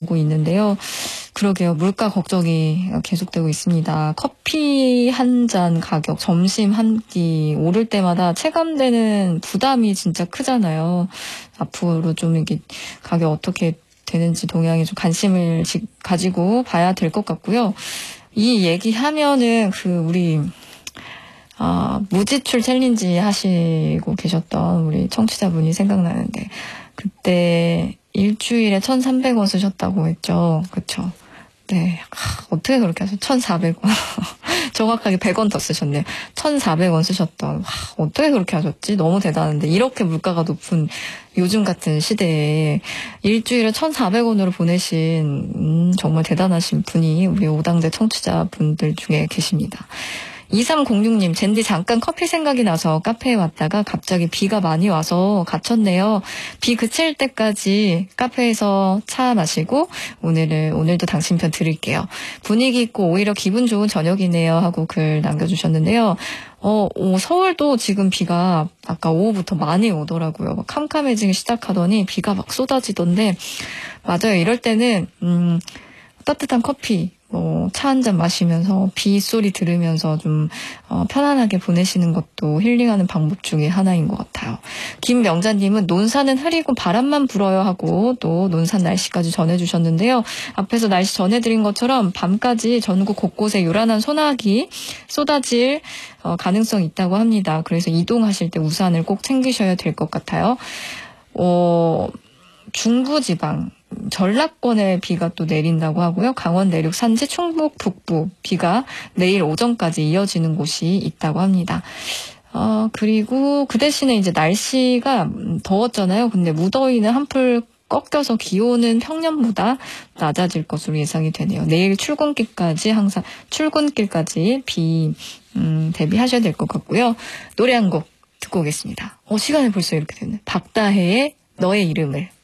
나오고 있는데요. 그러게요. 물가 걱정이 계속되고 있습니다. 커피 한 잔 가격, 점심 한 끼 오를 때마다 체감되는 부담이 진짜 크잖아요. 앞으로 좀 이게 가격 어떻게 되는지 동향에 좀 관심을 가지고 봐야 될 것 같고요. 이 얘기하면은 우리 무지출 챌린지 하시고 계셨던 우리 청취자분이 생각나는데, 그때 일주일에 1,300원 쓰셨다고 했죠. 그쵸? 네. 어떻게 그렇게 하셨죠? 1,400원. 정확하게 100원 더 쓰셨네요. 1,400원 쓰셨던. 어떻게 그렇게 하셨지? 너무 대단한데. 이렇게 물가가 높은 요즘 같은 시대에 일주일에 1,400원으로 보내신 정말 대단하신 분이 우리 오당대 청취자분들 중에 계십니다. 2306님, 젠디 잠깐 커피 생각이 나서 카페에 왔다가 갑자기 비가 많이 와서 갇혔네요. 비 그칠 때까지 카페에서 차 마시고 오늘도 당신 편 들을게요. 분위기 있고 오히려 기분 좋은 저녁이네요 하고 글 남겨주셨는데요. 서울도 지금 비가 아까 오후부터 많이 오더라고요. 막 캄캄해지기 시작하더니 비가 막 쏟아지던데, 맞아요. 이럴 때는 따뜻한 커피, 차 한 잔 마시면서 빗소리 들으면서 좀 편안하게 보내시는 것도 힐링하는 방법 중에 하나인 것 같아요. 김명자님은 논산은 흐리고 바람만 불어요 하고 또 논산 날씨까지 전해주셨는데요. 앞에서 날씨 전해드린 것처럼 밤까지 전국 곳곳에 요란한 소나기 쏟아질 가능성이 있다고 합니다. 그래서 이동하실 때 우산을 꼭 챙기셔야 될 것 같아요. 중부지방 전라권에 비가 또 내린다고 하고요. 강원 내륙 산지 충북 북부 비가 내일 오전까지 이어지는 곳이 있다고 합니다. 그리고 그 대신에 이제 날씨가 더웠잖아요. 근데 무더위는 한풀 꺾여서 기온은 평년보다 낮아질 것으로 예상이 되네요. 내일 출근길까지 비 대비하셔야 될 것 같고요. 노래 한 곡 듣고 오겠습니다. 시간이 벌써 이렇게 됐네. 박다혜의 너의 이름을.